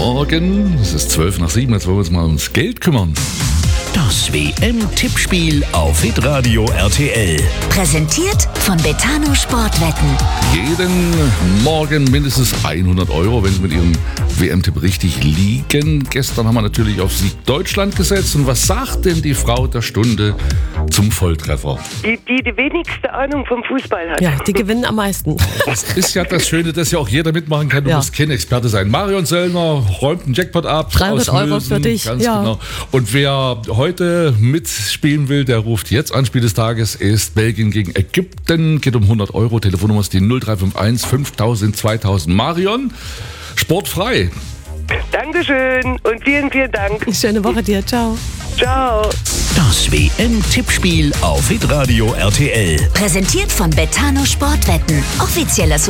Morgen. Es ist 7:12. Jetzt wollen wir uns mal ums Geld kümmern. Das WM-Tippspiel auf Hitradio RTL. Präsentiert von Betano Sportwetten. Jeden Morgen mindestens 100 €, wenn Sie mit Ihrem WM-Tipp richtig liegen. Gestern haben wir natürlich auf Sieg Deutschland gesetzt. Und was sagt denn die Frau der Stunde zum Volltreffer? Die wenigste Ahnung vom Fußball hat. Ja, die gewinnen am meisten. Das ist ja das Schöne, dass ja auch jeder mitmachen kann. Du musst kein Experte sein. Marion Söllner räumt einen Jackpot ab. 300 aus € Mülsen, für dich. Ganz Ja. genau. Und wer heute mitspielen will, der ruft jetzt an. Spiel des Tages ist Belgien gegen Ägypten. Geht um 100 €. Telefonnummer ist die 0351 5000 2000. Marion, sportfrei. Dankeschön und vielen, vielen Dank. Schöne Woche dir. Ciao. Ciao. Das WM-Tippspiel auf Hitradio RTL. Präsentiert von Betano Sportwetten. Offizieller